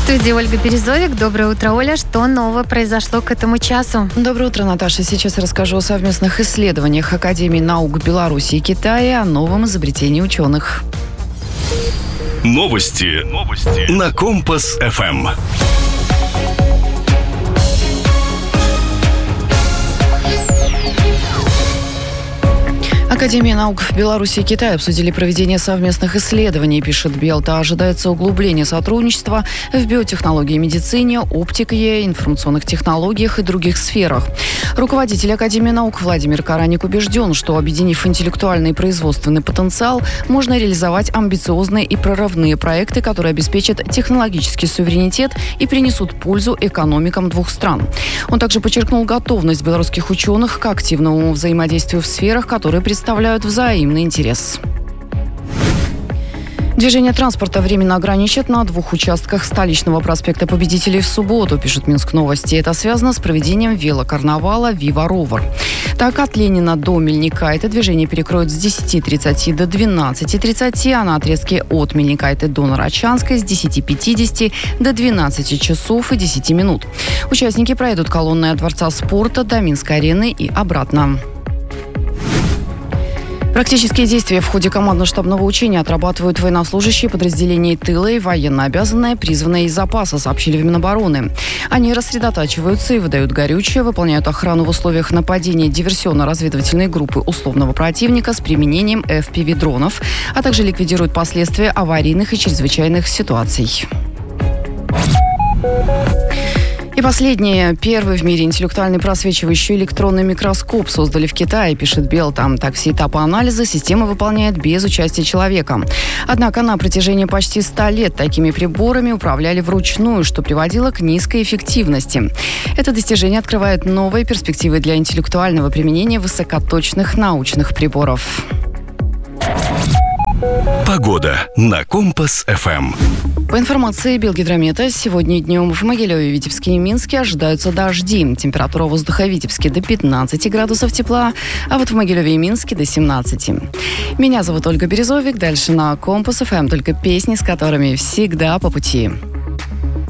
В студии Ольга Березовик. Доброе утро, Оля. Что нового произошло к этому часу? Доброе утро, Наташа. Сейчас расскажу о совместных исследованиях Академии наук Беларуси и Китая, о новом изобретении ученых. Новости на Компас-ФМ. Академия наук Беларуси и Китая обсудили проведение совместных исследований, пишет Белта. Ожидается углубление сотрудничества в биотехнологии, медицине, оптике, информационных технологиях и других сферах. Руководитель Академии наук Владимир Караник убежден, что, объединив интеллектуальный и производственный потенциал, можно реализовать амбициозные и прорывные проекты, которые обеспечат технологический суверенитет и принесут пользу экономикам двух стран. Он также подчеркнул готовность белорусских ученых к активному взаимодействию в сферах, которые представляют взаимный интерес. Движение транспорта временно ограничат на 2 участках столичного проспекта Победителей в субботу, пишет Минск Новости. Это связано с проведением велокарнавала «Вива Ровер». Так, от Ленина до Мельникайте движение перекроют с 10:30 до 12:30, а на отрезке от Мельникайте до Нарочанской с 10:50 до 12 часов и 10 минут. Участники проедут колонной от Дворца спорта до Минской арены и обратно. Практические действия в ходе командно-штабного учения отрабатывают военнослужащие подразделений тыла и военнообязанные, призванные из запаса, сообщили в Минобороны. Они рассредотачиваются и выдают горючее, выполняют охрану в условиях нападения диверсионно-разведывательной группы условного противника с применением FPV-дронов, а также ликвидируют последствия аварийных и чрезвычайных ситуаций. И последнее. Первый в мире интеллектуальный просвечивающий электронный микроскоп создали в Китае, пишет Белта. Так, все этапы анализа система выполняет без участия человека. Однако на протяжении почти 100 лет такими приборами управляли вручную, что приводило к низкой эффективности. Это достижение открывает новые перспективы для интеллектуального применения высокоточных научных приборов. Погода на Компас-ФМ. По информации Белгидромета, сегодня днем в Могилеве, Витебске и Минске ожидаются дожди. Температура воздуха в Витебске до 15 градусов тепла, а вот в Могилеве и Минске до 17. Меня зовут Ольга Березовик. Дальше на Компас-ФМ только песни, с которыми всегда по пути.